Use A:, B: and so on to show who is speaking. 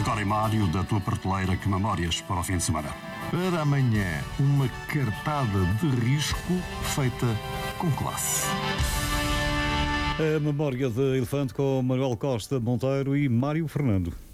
A: Vitória e Mário, da tua prateleira, que memórias para o fim de semana?
B: Para amanhã, uma cartada de risco feita com classe.
C: A memória de elefante com Manuel Costa Monteiro e Mário Fernando.